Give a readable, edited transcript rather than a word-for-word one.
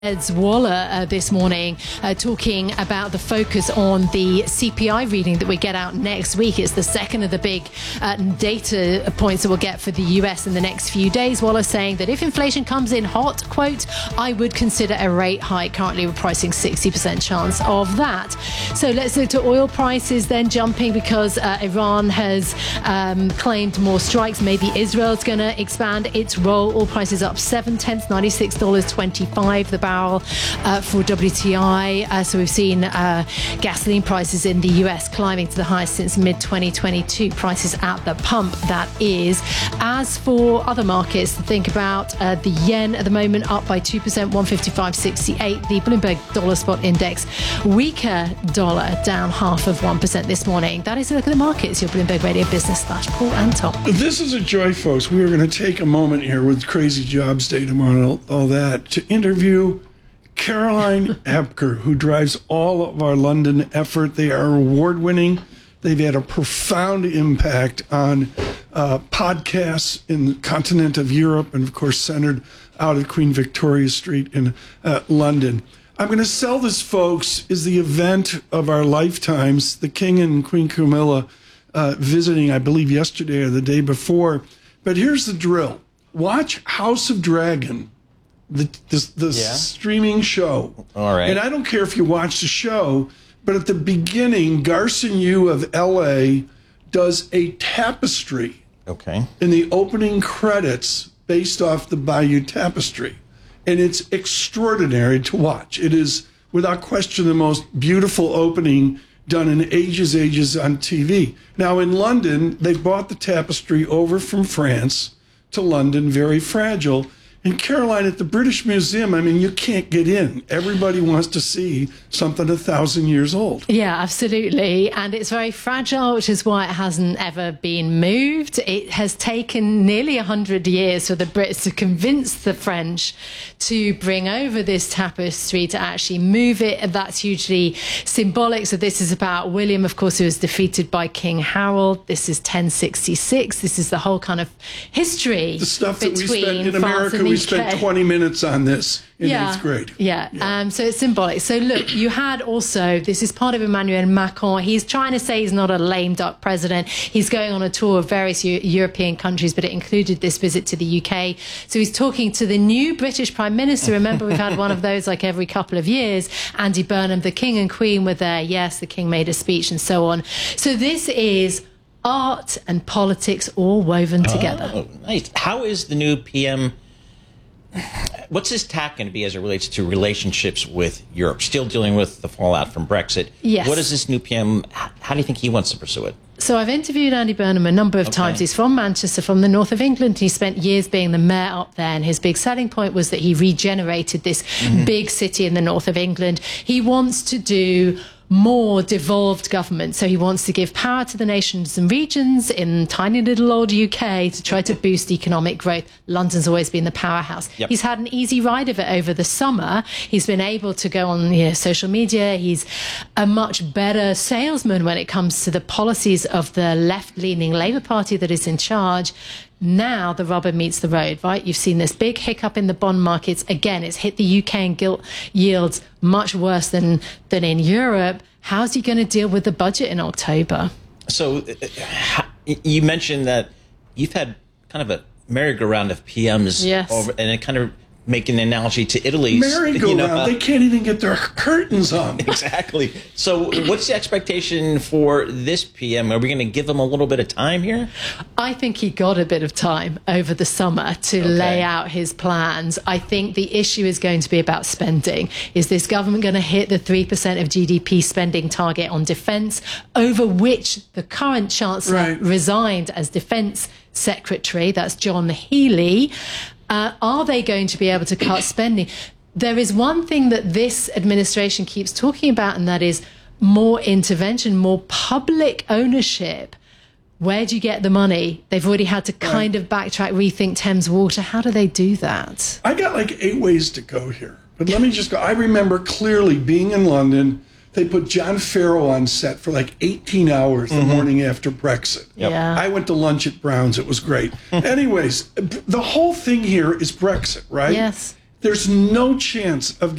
Eds Waller this morning talking about the focus on the CPI reading that we get out next week. It's the second of the big data points that we'll get for the US in the next few days. Waller saying that if inflation comes in hot, quote, I would consider a rate hike. Currently we're pricing 60% chance of that. So let's look to oil prices then jumping because Iran has claimed more strikes. Maybe Israel's going to expand its role. Oil prices up 7/10, $96.25 the barrel for WTI. So we've seen gasoline prices in the US climbing to the highest since mid-2022. Prices at the pump, that is. As for other markets, to think about the yen at the moment up by 2%, 155.68. The Bloomberg Dollar Spot Index, weaker dollar, down 0.5% this morning. That is a look at the markets. Your Bloomberg Radio Business / Paul Anton. This is a joy, folks. We are going to take a moment here with crazy jobs day tomorrow and all that to interview Caroline Epker, who drives all of our London effort. They are award-winning. They've had a profound impact on podcasts in the continent of Europe and, of course, centered out at Queen Victoria Street in London. I'm going to sell this, folks, is the event of our lifetimes. The King and Queen Camilla visiting, I believe, yesterday or the day before. But here's the drill. Watch House of Dragon, the streaming show. All right. And I don't care if you watch the show, but at the beginning, Garson Yu of L.A. does a tapestry. Okay. In the opening credits based off the Bayeux Tapestry. And it's extraordinary to watch. It is, without question, the most beautiful opening done in ages on TV. Now, in London, they bought the tapestry over from France to London, very fragile. And Caroline, at the British Museum, I mean, you can't get in. Everybody wants to see something 1,000 years old. Yeah, absolutely. And it's very fragile, which is why it hasn't ever been moved. It has taken nearly 100 years for the Brits to convince the French to bring over this tapestry, to actually move it. And that's hugely symbolic. So this is about William, of course, who was defeated by King Harold. This is 1066. This is the whole kind of history. The stuff that we spent in America, we spent 20 minutes on this in 8th grade. Yeah. So it's symbolic. So look, you had also, this is part of Emmanuel Macron. He's trying to say he's not a lame duck president. He's going on a tour of various European countries, but it included this visit to the UK. So he's talking to the new British Prime Minister. Remember, we've had one of those like every couple of years. Andy Burnham, the King and Queen were there. Yes, the King made a speech and so on. So this is art and politics all woven together. Oh, nice. How is the new PM... What's his tack going to be as it relates to relationships with Europe? Still dealing with the fallout from Brexit. Yes. What is this new PM? How do you think he wants to pursue it? So I've interviewed Andy Burnham a number of times. He's from Manchester, from the north of England. He spent years being the mayor up there. And his big selling point was that he regenerated this big city in the north of England. He wants to do more devolved government. So he wants to give power to the nations and regions in tiny little old UK to try to boost economic growth. London's always been the powerhouse. Yep. He's had an easy ride of it over the summer. He's been able to go on social media. He's a much better salesman when it comes to the policies of the left-leaning Labour Party that is in charge. Now the rubber meets the road, right? You've seen this big hiccup in the bond markets. Again, it's hit the UK and gilt yields much worse than in Europe. How's he going to deal with the budget in October? So you mentioned that you've had kind of a merry-go-round of PMs. Yes. And it kind of making an analogy to Italy. Merry-go-round. They can't even get their curtains on. Exactly. So what's the expectation for this PM? Are we going to give him a little bit of time here? I think he got a bit of time over the summer to lay out his plans. I think the issue is going to be about spending. Is this government going to hit the 3% of GDP spending target on defence, over which the current Chancellor resigned as Defence Secretary? That's John Healey. Are they going to be able to cut spending? There is one thing that this administration keeps talking about, and that is more intervention, more public ownership. Where do you get the money? They've already had to kind of backtrack, rethink Thames Water. How do they do that? I got like 8 ways to go here. But let me just go. I remember clearly being in London. They put John Farrow on set for like 18 hours the morning after Brexit. Yep. Yeah. I went to lunch at Brown's. It was great. Anyways, the whole thing here is Brexit, right? Yes. There's no chance of